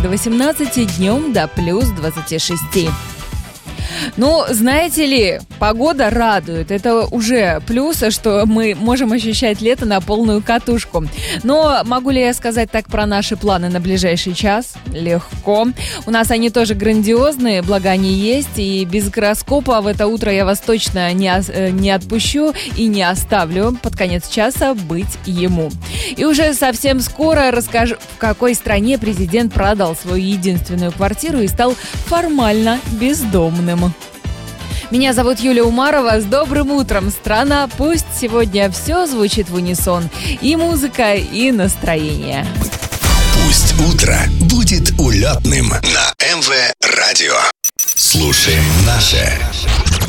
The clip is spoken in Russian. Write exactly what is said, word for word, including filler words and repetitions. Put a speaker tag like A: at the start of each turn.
A: до восемнадцати, днем до плюс двадцати шести. Ну, знаете ли, погода радует. Это уже плюс, что мы можем ощущать лето на полную катушку. Но могу ли я сказать так про наши планы на ближайший час? Легко. У нас они тоже грандиозные, благо они есть. И без гороскопа в это утро я вас точно не, не отпущу и не оставлю. Под конец часа быть ему. И уже совсем скоро расскажу, в какой стране президент продал свою единственную квартиру и стал формально бездомным. Меня зовут Юлия Умарова. С добрым утром, страна! Пусть сегодня все звучит в унисон. И музыка, и настроение.
B: Пусть утро будет улетным на эм вэ Радио. Слушаем наше.